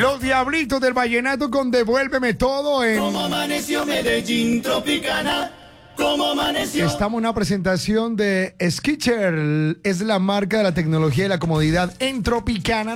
Los Diablitos del Vallenato con Devuélveme Todo en... Como amaneció Medellín Tropicana, como amaneció. Estamos en una presentación de Skechers, es la marca de la tecnología y la comodidad en Tropicana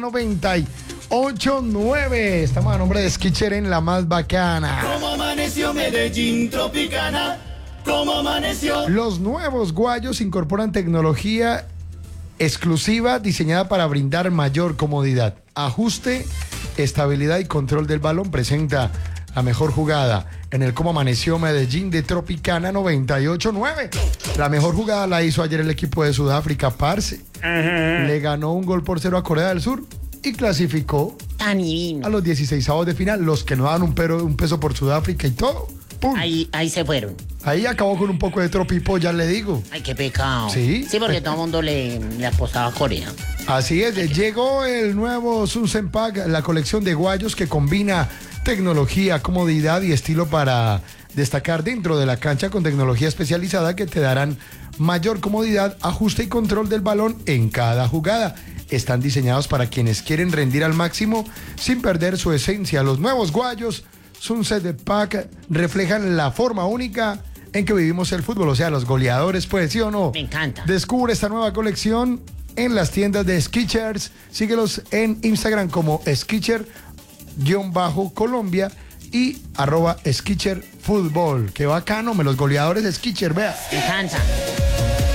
98.9. Estamos a nombre de Skechers en la más bacana. Como amaneció Medellín Tropicana, como amaneció. Los nuevos guayos incorporan tecnología exclusiva diseñada para brindar mayor comodidad, ajuste, estabilidad y control del balón. Presenta la mejor jugada en el Cómo Amaneció Medellín de Tropicana 98.9. La mejor jugada la hizo ayer el equipo de Sudáfrica, parce. Le ganó 1-0 a Corea del Sur y clasificó a los 16avos de final. Los que no dan un peso por Sudáfrica y todo. ¡Pum! Ahí se fueron. Ahí acabó con un poco de tropipo, ya le digo. Ay, qué pecado. Sí. Sí, porque todo el mundo le apostaba a Corea. Así es, llegó el nuevo Sunset Pack, la colección de guayos que combina tecnología, comodidad y estilo para destacar dentro de la cancha con tecnología especializada que te darán mayor comodidad, ajuste y control del balón en cada jugada. Están diseñados para quienes quieren rendir al máximo sin perder su esencia. Los nuevos guayos Sunset Pack reflejan la forma única en que vivimos el fútbol, o sea, los goleadores, pues, ¿sí o no? Me encanta. Descubre esta nueva colección en las tiendas de Skechers. Síguelos en Instagram como Skechers_Colombia y @Skechers Fútbol. Qué bacano, los goleadores de Skechers, vea. Me encanta.